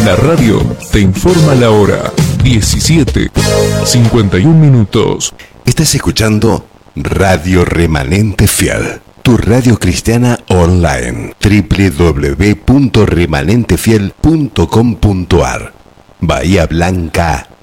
La radio te informa la hora. 17:51. Estás escuchando Radio Remanente Fiel, tu radio cristiana online. www.remanentefiel.com.ar. Bahía Blanca,